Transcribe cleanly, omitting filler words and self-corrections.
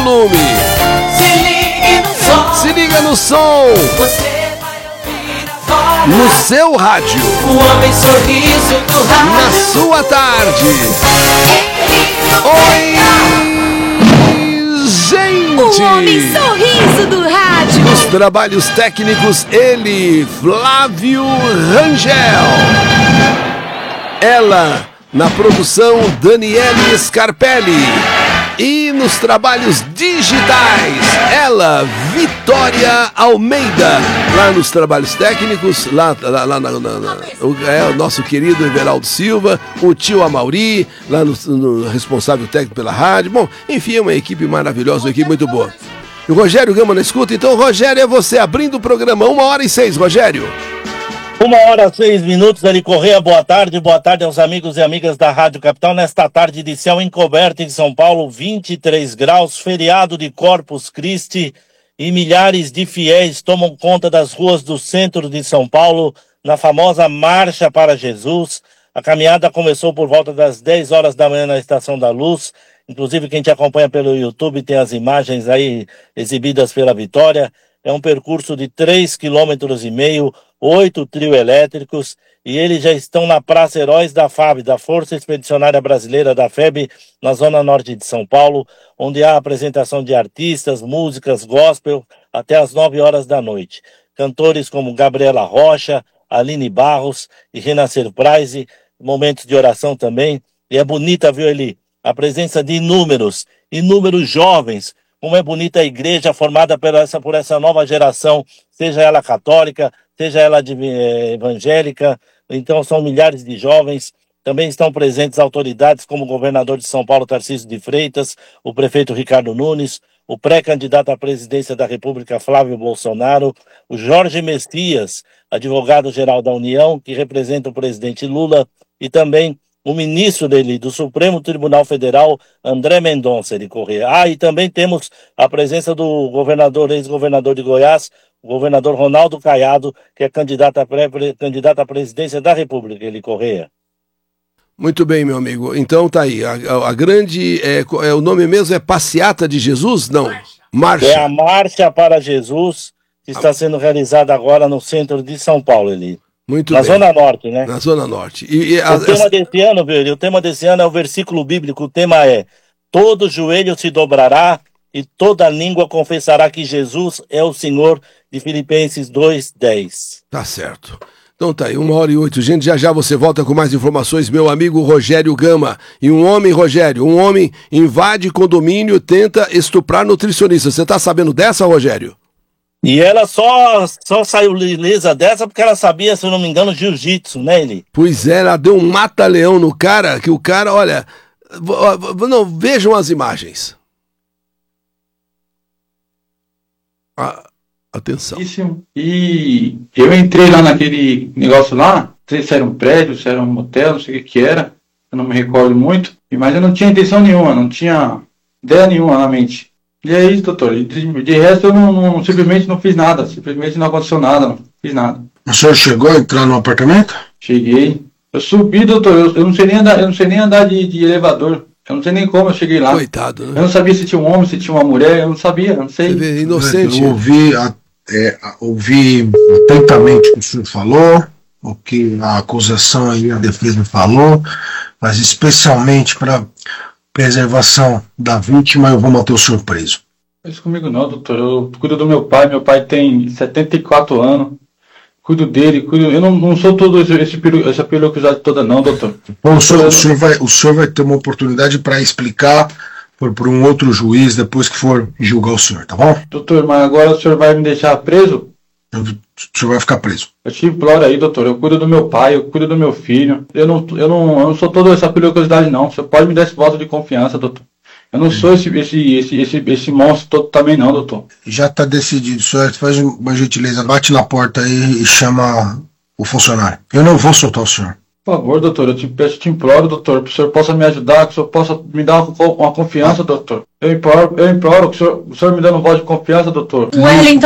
volume. Se liga no som. Você vai ouvir agora. No seu rádio. O homem sorriso do rádio. Na sua tarde. Oi, gente. O homem sorriso do rádio. Nos trabalhos técnicos, ele, Flávio Rangel. Ela, na produção, Daniele Scarpelli. E nos trabalhos digitais, ela, Vitória Almeida. Lá nos trabalhos técnicos, o nosso querido Everaldo Silva, o tio Amauri, lá no responsável técnico pela rádio. Bom, enfim, é uma equipe maravilhosa, uma equipe muito boa. E o Rogério Gama na escuta. Então, Rogério, é você abrindo o programa. 1h06, Rogério. 1h06, Eli Correia, boa tarde aos amigos e amigas da Rádio Capital, nesta tarde de céu encoberto em São Paulo, 23 graus, feriado de Corpus Christi, e milhares de fiéis tomam conta das ruas do centro de São Paulo, na famosa Marcha para Jesus. A caminhada começou por volta das 10 horas da manhã na Estação da Luz, inclusive quem te acompanha pelo YouTube tem as imagens aí exibidas pela Vitória. É um percurso de 3,5 km, 8 trio elétricos, e eles já estão na Praça Heróis da FAB, da Força Expedicionária Brasileira, da FEB, na zona norte de São Paulo, onde há apresentação de artistas, músicas, gospel, até às 9 horas da noite. Cantores como Gabriela Rocha, Aline Barros e Renascer Prize, momentos de oração também. E é bonita, viu, Eli? A presença de inúmeros jovens. Como é bonita a igreja formada por essa nova geração, seja ela católica, seja ela evangélica. Então são milhares de jovens. Também estão presentes autoridades como o governador de São Paulo, Tarcísio de Freitas, o prefeito Ricardo Nunes, o pré-candidato à presidência da República, Flávio Bolsonaro, o Jorge Messias, advogado-geral da União, que representa o presidente Lula, e também o ministro do Supremo Tribunal Federal, André Mendonça de Corrêa. E também temos a presença do ex-governador de Goiás, o governador Ronaldo Caiado, que é candidato à presidência da República, ele Corrêa. Muito bem, meu amigo. Então tá aí. A grande. O nome mesmo é Passeata de Jesus? Não. Marcha. É a Marcha para Jesus, que está sendo realizada agora no centro de São Paulo, Eli. Muito bem. Na Zona Norte, né? Na Zona Norte. O tema desse ano é o versículo bíblico. O tema é: todo joelho se dobrará e toda língua confessará que Jesus é o Senhor, de Filipenses 2:10. Tá certo. Então tá aí, 1h08. Gente, já você volta com mais informações, meu amigo Rogério Gama. E um homem invade condomínio, tenta estuprar nutricionista. Você tá sabendo dessa, Rogério? E ela só saiu ilesa dessa porque ela sabia, se eu não me engano, jiu-jitsu, né, Eli? Pois é, ela deu um mata-leão no cara, que o cara, olha... Não, vejam as imagens. Atenção. E eu entrei lá naquele negócio lá, não sei se era um prédio, se era um motel, não sei o que era, eu não me recordo muito, mas eu não tinha intenção nenhuma, não tinha ideia nenhuma na mente. E é isso, doutor. De resto, eu simplesmente não fiz nada. Simplesmente não aconteceu nada. Não fiz nada. O senhor chegou a entrar no apartamento? Cheguei. Eu subi, doutor. Eu não sei nem andar de elevador. Eu não sei nem como eu cheguei lá. Coitado, né? Eu não sabia se tinha um homem, se tinha uma mulher. Eu não sabia, eu não sei. Você vê, inocente. Eu ouvi atentamente o que o senhor falou, o que a acusação e a defesa falou, mas especialmente para preservação da vítima, eu vou manter o senhor preso. Isso comigo não, doutor. Eu cuido do meu pai tem 74 anos. Cuido dele, eu não sou todo essa periculosidade toda não, doutor. Bom, o senhor vai ter uma oportunidade para explicar por um outro juiz depois que for julgar o senhor, tá bom? Doutor, mas agora o senhor vai me deixar preso? O senhor vai ficar preso. Eu te imploro aí, doutor. Eu cuido do meu pai, eu cuido do meu filho. Eu não sou toda essa periculosidade, não. O senhor pode me dar esse voto de confiança, doutor. Eu não sou esse monstro todo também, não, doutor. Já está decidido. O senhor faz uma gentileza, bate na porta aí e chama o funcionário. Eu não vou soltar o senhor. Por favor, doutor, eu te imploro, doutor, que o senhor possa me ajudar, que o senhor possa me dar uma confiança, doutor. Eu imploro que o senhor me dando um voto de confiança, doutor. Wellington.